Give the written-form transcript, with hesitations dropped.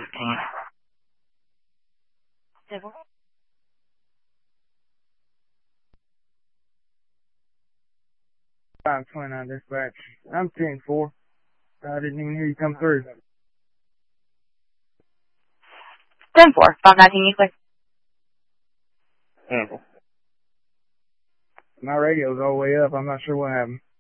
15. 529 dispatch. I'm 10-4. I didn't even hear you come through. 10-4. 519, you clear? 10-4. My radio's all the way up. I'm not sure what happened.